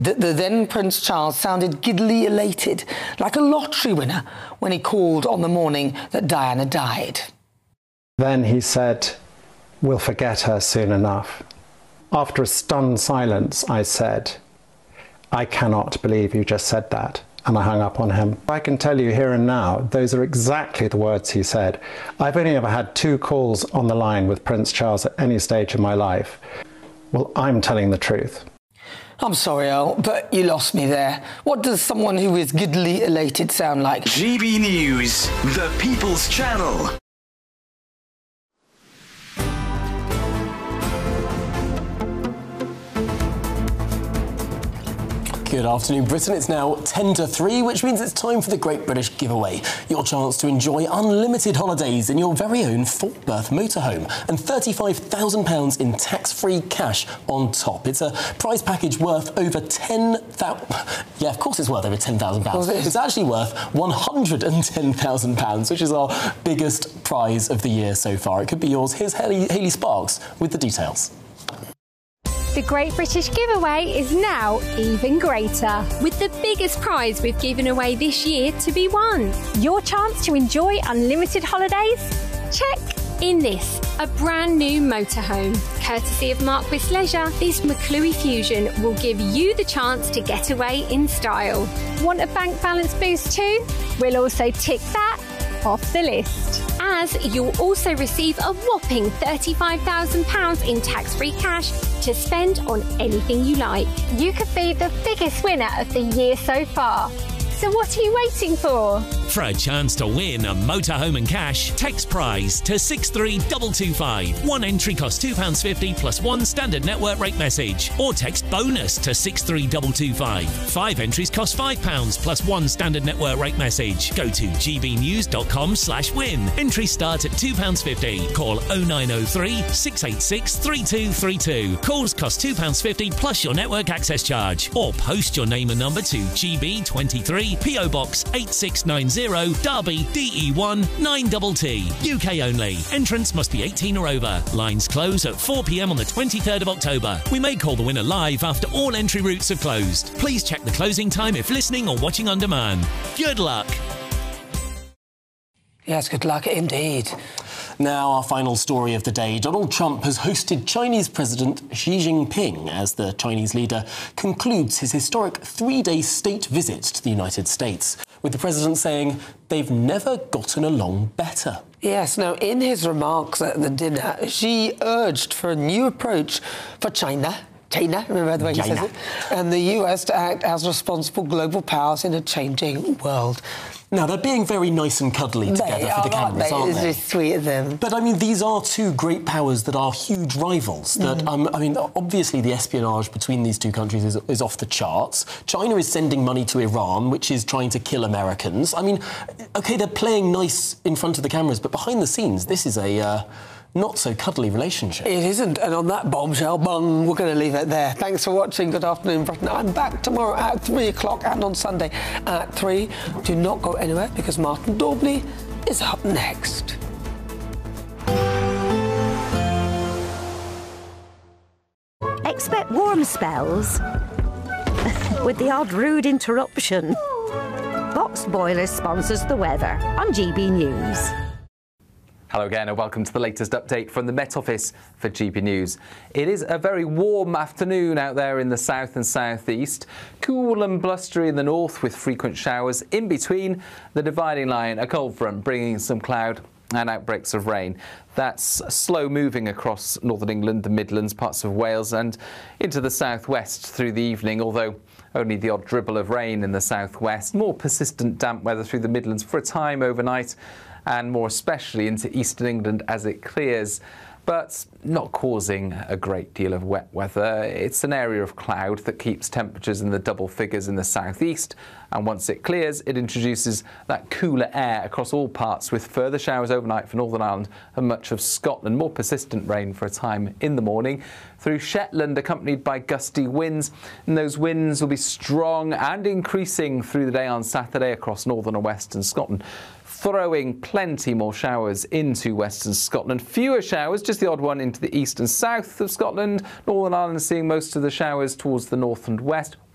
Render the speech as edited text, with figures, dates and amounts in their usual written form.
The then Prince Charles sounded giddily elated, like a lottery winner, when he called on the morning that Diana died. Then he said, "We'll forget her soon enough." After a stunned silence, I said, "I cannot believe you just said that," and I hung up on him. I can tell you here and now, those are exactly the words he said. I've only ever had 2 calls on the line with Prince Charles at any stage of my life. Well, I'm telling the truth. I'm sorry, Earl, but you lost me there. What does someone who is giddily elated sound like? GB News, the People's Channel. Good afternoon, Britain. It's now 10 to 3, which means it's time for the Great British Giveaway. Your chance to enjoy unlimited holidays in your very own Fort Berth motorhome and £35,000 in tax-free cash on top. It's a prize package worth over £10,000. Yeah, of course it's worth over £10,000. It's actually worth £110,000, which is our biggest prize of the year so far. It could be yours. Here's Hayley Sparks with the details. The Great British Giveaway is now even greater, with the biggest prize we've given away this year to be won. Your chance to enjoy unlimited holidays? Check. In this, a brand new motorhome. Courtesy of Marquis Leisure, this McClue Fusion will give you the chance to get away in style. Want a bank balance boost too? We'll also tick that off the list. As you'll also receive a whopping £35,000 in tax-free cash to spend on anything you like. You could be the biggest winner of the year so far. So what are you waiting for? For a chance to win a motorhome and cash, text prize to 63225. One entry costs £2.50 plus 1 standard network rate message. Or text bonus to 63225. 5 entries cost £5 plus 1 standard network rate message. Go to gbnews.com/win. Entries start at £2.50. Call 0903 686 3232. Calls cost £2.50 plus your network access charge. Or post your name and number to GB23 PO Box 8690 Derby DE1 9TT. UK only. Entrants must be 18 or over. Lines close at 4 p.m. on the 23rd of October. We may call the winner live after all entry routes have closed. Please check the closing time if listening or watching on demand. Good luck. Yes, good luck indeed. Now, our final story of the day. Donald Trump has hosted Chinese President Xi Jinping as the Chinese leader concludes his historic 3-day state visit to the United States, with the president saying they've never gotten along better. Yes, now, in his remarks at the dinner, Xi urged for a new approach for China, remember the way he says it, and the US to act as responsible global powers in a changing world. Now, they're being very nice and cuddly together for the cameras, aren't they? It's sweet of them. But, I mean, these are 2 great powers that are huge rivals. That I mean, obviously the espionage between these 2 countries is off the charts. China is sending money to Iran, which is trying to kill Americans. I mean, OK, they're playing nice in front of the cameras, but behind the scenes, this is a not-so-cuddly relationship. It isn't, and on that bombshell, bung, we're going to leave it there. Thanks for watching. Good afternoon, Britain. I'm back tomorrow at 3 o'clock and on Sunday at 3. Do not go anywhere, because Martin Daubney is up next. Expect warm spells with the odd rude interruption. Box Boilers sponsors the weather on GB News. Hello again and welcome to the latest update from the Met Office for GB News. It is a very warm afternoon out there in the south and southeast. Cool and blustery in the north with frequent showers. In between, the dividing line, a cold front bringing some cloud and outbreaks of rain. That's slow moving across northern England, the Midlands, parts of Wales and into the southwest through the evening, although only the odd dribble of rain in the southwest. More persistent damp weather through the Midlands for a time overnight, and more especially into eastern England as it clears, but not causing a great deal of wet weather. It's an area of cloud that keeps temperatures in the double figures in the southeast, and once it clears, it introduces that cooler air across all parts, with further showers overnight for Northern Ireland and much of Scotland. More persistent rain for a time in the morning through Shetland, accompanied by gusty winds, and those winds will be strong and increasing through the day on Saturday across northern and western Scotland, throwing plenty more showers into western Scotland. Fewer showers, just the odd one into the east and south of Scotland. Northern Ireland seeing most of the showers towards the north and west.